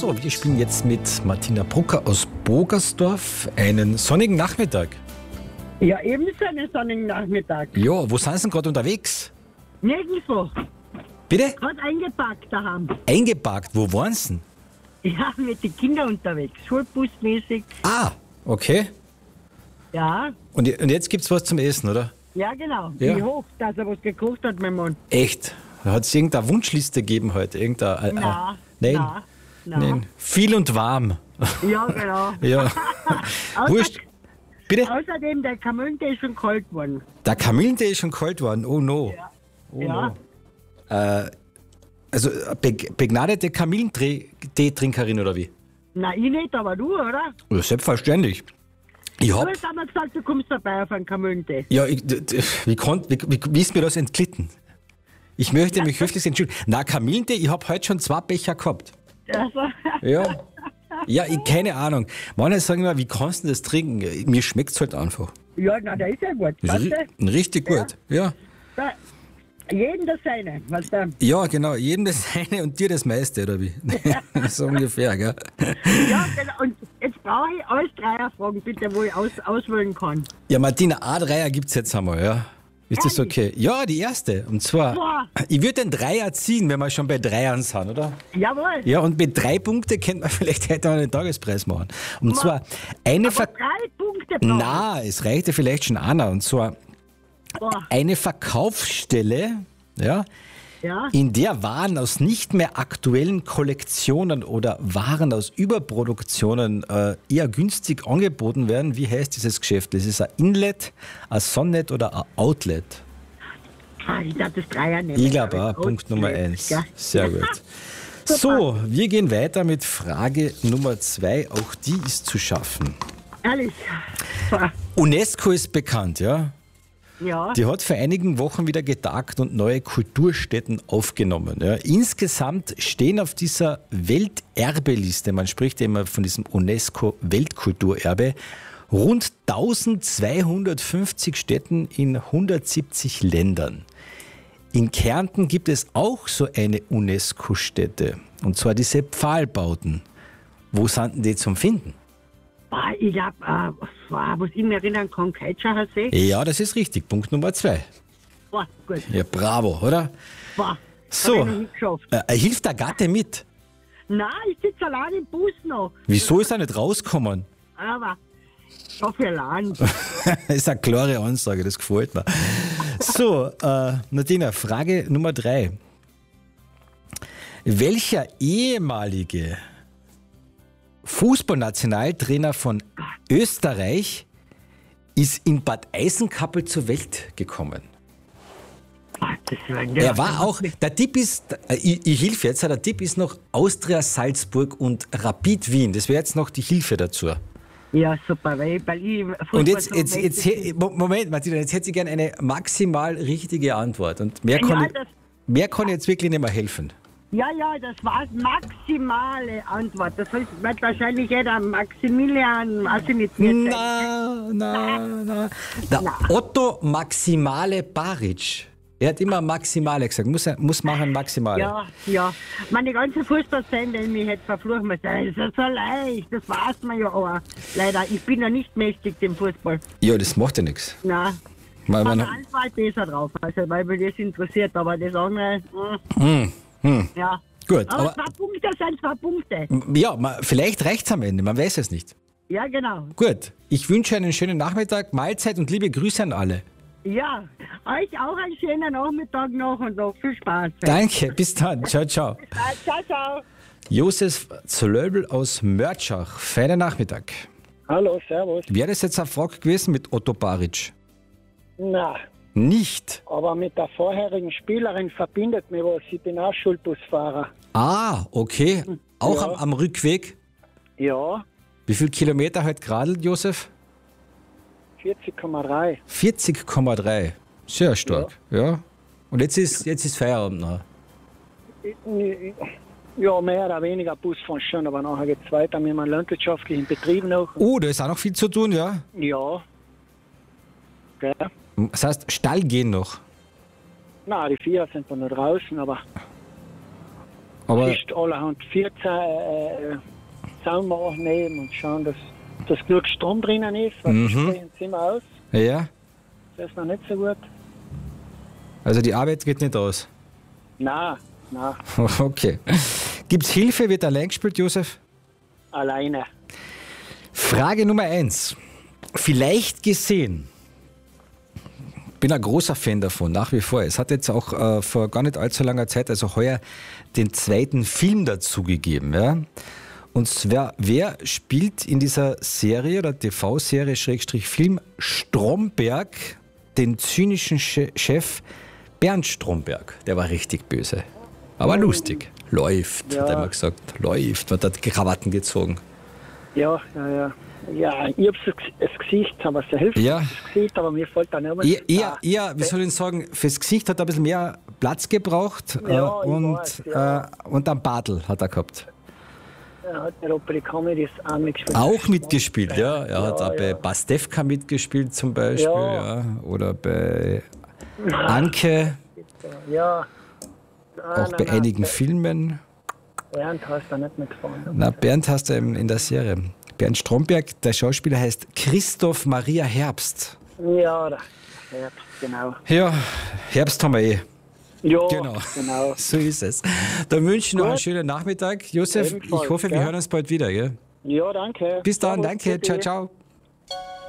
So, wir spielen jetzt mit Martina Brucker aus Bogersdorf einen sonnigen Nachmittag. Ja, ebenso einen sonnigen Nachmittag. Ja, wo sind Sie denn gerade unterwegs? Nirgendwo. Bitte? Gerade eingepackt daheim. Eingeparkt, wo waren Sie denn? Ja, mit den Kindern unterwegs. Schulbusmäßig. Ah, okay. Ja, Und jetzt gibt's was zum Essen, oder? ja genau. Ja. Wie hoch, dass er was gekocht hat, mein Mann. Echt? Hat es irgendeine Wunschliste gegeben heute? Nein. Na. Nein. Viel und warm. Ja, genau. Ja. Wurscht. Bitte? Außerdem, der Kamillentee ist schon kalt geworden. Der Kamillentee ist schon kalt worden. Oh no. Ja. Oh Ja. no. Also begnadete Kamillentee-Trinkerin oder wie? Na, ich nicht, aber du, oder? Ja, selbstverständlich. Ich Du hab. hast einmal gesagt, du kommst dabei auf einen Kamillentee. Ja, wie ist mir das entglitten? Ich möchte mich höflich entschuldigen. Na, Kamillentee, ich hab heute schon 2 Becher gehabt. Also, Ja. Ja, keine Ahnung. Manche sagen immer, wie kannst du das trinken? Mir schmeckt's halt einfach. ja, na, der ist ja gut. Ist Weißt du? richtig gut. Ja. Da, jeden das seine. Weißt du? Ja, genau. Jedem das eine und dir das meiste, oder wie? So ungefähr, gell? Ja, genau. Und jetzt brauche ich alles Dreierfragen, bitte, wo ich auswählen kann. Ja, Martina, A-Dreier gibt's jetzt einmal, ja? Ist das okay? Ja, die erste. Und zwar, Boah. ich würde den Dreier ziehen, wenn wir schon bei Dreiern sind, oder? Jawohl. Ja, und mit 3 Punkten könnte man vielleicht heute noch einen Tagespreis machen. Und zwar eine Aber 3 Punkte brauche Na, es reichte vielleicht schon einer. Und zwar ich. Boah. eine Verkaufsstelle, ja, Ja, in der Waren aus nicht mehr aktuellen Kollektionen oder Waren aus Überproduktionen eher günstig angeboten werden. Wie heißt dieses Geschäft? Das ist ein Inlet, ein Sonnet oder ein Outlet? ich darf das Dreier nehmen. Ich glaube auch, Aber Punkt Nummer Outlet, 1. gell? Sehr gut. So, wir gehen weiter mit Frage Nummer 2. Auch die ist zu schaffen. Ehrlich. Boah. UNESCO ist bekannt, ja? Ja, Die hat vor einigen Wochen wieder getagt und neue Kulturstätten aufgenommen. Ja. Insgesamt stehen auf dieser Welterbeliste, man spricht ja immer von diesem UNESCO-Weltkulturerbe, rund 1250 Stätten in 170 Ländern. In Kärnten gibt es auch so eine UNESCO-Stätte, und zwar diese Pfahlbauten. Wo sind denn die zum Finden? boah, ich glaube, was ich mich erinnern kann, Keitschacher See. Ja, das ist richtig. Punkt Nummer 2. Boah, gut. Ja, bravo, oder? Boah, So, hab ich noch nicht geschafft. Hilft der Gatte mit? Nein, ich sitze allein im Bus noch. Wieso ist er nicht rausgekommen? Aber, dafür allein. Das ist eine klare Ansage, das gefällt mir. So, Nadina, Frage Nummer 3. Welcher ehemalige Fußballnationaltrainer von Österreich ist in Bad Eisenkappel zur Welt gekommen? Er war auch, der Tipp ist, ich helfe jetzt, der Tipp ist noch Austria Salzburg und Rapid Wien. Das wäre jetzt noch die Hilfe dazu. Ja, super, weil ich Und Moment, Martina, jetzt hätte ich gerne eine maximal richtige Antwort. Und mehr kann ich jetzt wirklich nicht mehr helfen. Ja, das war maximale Antwort. Das heißt, wird wahrscheinlich jeder Maximilian, weiß ich nicht, Na. Der Otto Maximale Baric. Er hat immer Maximale gesagt. Muss machen Maximale. Ja. Meine ganzen Fußballfans, die mich jetzt verfluchen müssen, das ist so leicht, das weiß man ja aber. Leider, ich bin ja nicht mächtig dem Fußball. Ja, das macht ja nichts. Nein. Man- Aber man- eins war besser drauf, also weil mich das interessiert, aber das andere, ja. Gut, Aber aber 2 Punkte sind 2 Punkte. ja, vielleicht reicht es am Ende, man weiß es nicht. Ja, genau. Gut, ich wünsche einen schönen Nachmittag, Mahlzeit und liebe Grüße an alle. Ja, euch auch einen schönen Nachmittag noch und noch viel Spaß. Danke, bis dann. Ciao, ciao. Ciao. Josef Zlöbel aus Mörtschach. Feiner Nachmittag. Hallo, servus. Wäre das jetzt eine Frage gewesen mit Otto Baric? Na, Nicht. aber mit der vorherigen Spielerin verbindet mich was. Ich bin auch Schulbusfahrer. Ah, okay. Auch Ja. am Rückweg. Ja, Wie viel Kilometer heute geradelt, Josef? 40,3. 40,3. Sehr stark, ja. Und jetzt ist Feierabend noch. Ja, mehr oder weniger Busfahren schon, aber nachher geht es weiter mit einem landwirtschaftlichen Betrieb noch. Oh, da ist auch noch viel zu tun, ja. Ja. Gell? Das heißt, Stall gehen noch. Na, die Vier sind da noch draußen, aber Aber ist allerhand 14 Zaun nehmen und schauen, dass genug Strom drinnen ist, weil die sprechen immer aus. ja, Das ist noch nicht so gut. also die Arbeit geht nicht aus. Nein, Okay. Gibt es Hilfe? Wird allein gespielt, Josef? alleine. Frage Nummer 1. Vielleicht gesehen. Bin ein großer Fan davon, nach wie vor. Es hat jetzt auch vor gar nicht allzu langer Zeit, also heuer, den zweiten Film dazu gegeben. Ja? Und zwar, wer spielt in dieser Serie oder TV-Serie Schrägstrich Film Stromberg, den zynischen Chef Bernd Stromberg? Der war richtig böse. Aber lustig. Läuft, hat er immer gesagt. Läuft, hat die Krawatten gezogen. Ja. Ja, ich hab's das Gesicht, aber es hilft Ja. das Gesicht, aber mir fällt dann immer... Ja, wie soll ich sagen, fürs Gesicht hat er ein bisschen mehr Platz gebraucht Ja, ich und, weiß, ja. Und einen Bartel hat er gehabt. Er hat bei Opel Comedy auch mitgespielt. Auch mitgespielt, ja. Er hat auch bei ja. Pastewka mitgespielt zum Beispiel, Ja. ja. Oder bei Anke, Ja. auch bei einigen Filmen. Bernd hast du nicht mitgefahren. Na, Bernd hast du in der Serie. Bernd Stromberg, der Schauspieler heißt Christoph Maria Herbst. Ja, der Herbst, genau. Ja, Herbst haben wir eh. Ja, Genau. genau. So ist es. Dann wünsche ich noch einen Gut. schönen Nachmittag. Josef, Ebenfalls, ich hoffe, wir gell? hören uns bald wieder. Gell? Ja, danke. Bis dann, Servus, danke. bitte. Ciao, ciao.